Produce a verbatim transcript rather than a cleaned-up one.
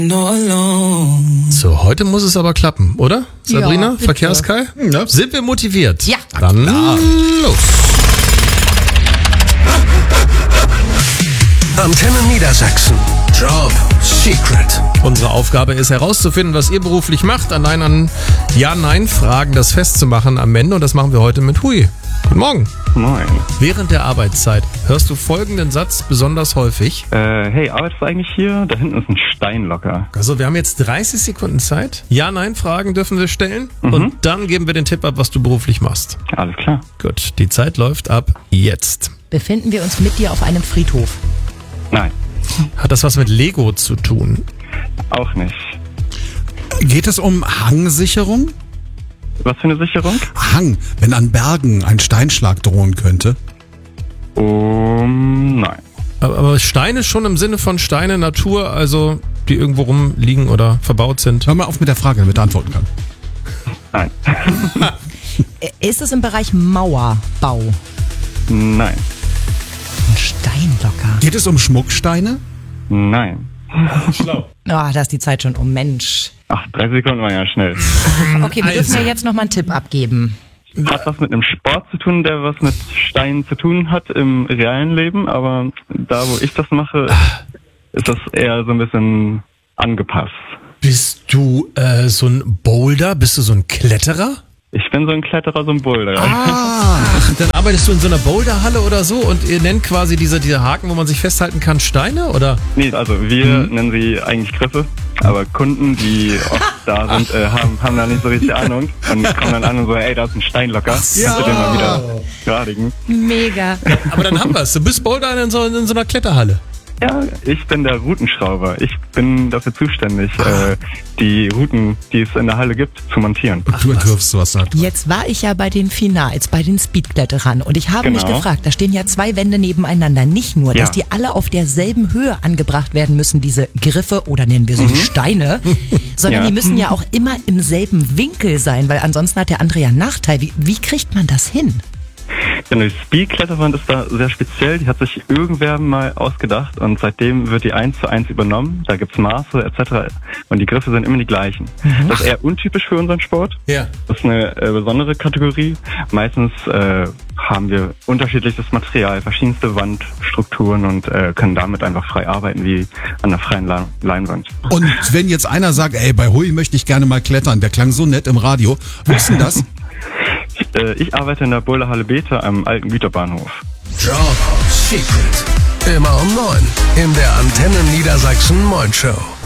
So, heute muss es aber klappen, oder? Sabrina, Ja, Verkehrskai? Ja. Sind wir motiviert? Ja. Dann los. Antenne Niedersachsen. Job Secret. Unsere Aufgabe ist herauszufinden, was ihr beruflich macht, allein an Ja-Nein-Fragen das festzumachen am Ende. Und das machen wir heute mit Hui. Guten Morgen. Moin. Während der Arbeitszeit hörst du folgenden Satz besonders häufig. Äh, hey, arbeitest du eigentlich hier? Da hinten ist ein Steinlocker. Also wir haben jetzt dreißig Sekunden Zeit. Ja-Nein-Fragen dürfen wir stellen. Mhm. Und dann geben wir den Tipp ab, was du beruflich machst. Alles klar. Gut, die Zeit läuft ab jetzt. Befinden wir uns mit dir auf einem Friedhof? Nein, Hat das was mit Lego zu tun? auch nicht. Geht es um Hangsicherung? Was für eine Sicherung? Hang, wenn an Bergen ein Steinschlag drohen könnte. Um, nein. Aber, aber Steine schon im Sinne von Steine, Natur, also die irgendwo rumliegen oder verbaut sind. Hör mal auf mit der Frage, damit er antworten kann. Nein. Ist es im Bereich Mauerbau? Nein. Ein Steinlocker. Geht es um Schmucksteine? Nein. Ah, da ist die Zeit schon um, Mensch. Ach, drei Sekunden waren ja schnell. Okay, wir dürfen ja jetzt nochmal einen Tipp abgeben. Hat was mit einem Sport zu tun, der was mit Steinen zu tun hat im realen Leben, aber da, wo ich das mache, ist das eher so ein bisschen angepasst. Bist du äh, so ein Boulder? Bist du so ein Kletterer? Ich bin so ein Kletterer, so ein Boulder. Ach, dann arbeitest du in so einer Boulderhalle oder so und ihr nennt quasi diese, diese Haken, wo man sich festhalten kann, Steine, oder? Nee, also wir nennen sie eigentlich Griffe, aber Kunden, die oft da sind, äh, haben, haben da nicht so richtig Ahnung und kommen dann an und so, ey, da ist ein Steinlocker, kannst du den mal wieder gradigen. Mega. Aber dann haben wir es. Du bist Boulder in so, in so einer Kletterhalle. Ja, ich bin der Routenschrauber. Ich bin dafür zuständig, äh, die Routen, die es in der Halle gibt, zu montieren. Und du entwirfst sowas da. Jetzt war ich ja bei den Finals, bei den Speedkletterern und ich habe mich Genau. gefragt, da stehen ja zwei Wände nebeneinander. Nicht nur, dass Ja. die alle auf derselben Höhe angebracht werden müssen, diese Griffe oder nennen wir sie Steine, sondern Ja. die müssen ja auch immer im selben Winkel sein, weil ansonsten hat der andere ja einen Nachteil. Wie, wie kriegt man das hin? Genau, die Speed-Kletterwand ist da sehr speziell. Die hat sich irgendwer mal ausgedacht und seitdem wird die eins zu eins übernommen. Da gibt's Maße et cetera. Und die Griffe sind immer die gleichen. Das ist eher untypisch für unseren Sport. Ja. Das ist eine äh, besondere Kategorie. Meistens äh, haben wir unterschiedliches Material, verschiedenste Wandstrukturen und äh, können damit einfach frei arbeiten wie an einer freien La- Leinwand. Und wenn jetzt einer sagt, ey, bei Hui möchte ich gerne mal klettern, der klang so nett im Radio, wo ist denn das? Äh, ich arbeite in der Boulderhalle Beta am alten Güterbahnhof. Job Secret. Immer um neun in der Antenne Niedersachsen Moin Show.